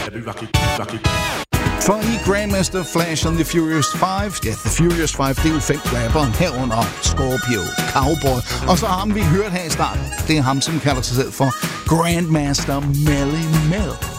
For i Grandmaster Flash and the Furious 5, ja, The Furious 5, det er jo 5 rapperen herunder Scorpio, Cowboy. Og så ham, vi hørte her i starten, det er ham, som kalder sig selv for Grandmaster Melly Mel.